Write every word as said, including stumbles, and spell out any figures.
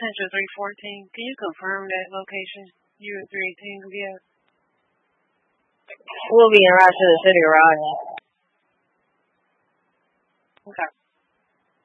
Central three fourteen. Can you confirm that location? You at three eighteen, yeah. We'll be in Rochester City, Rodney.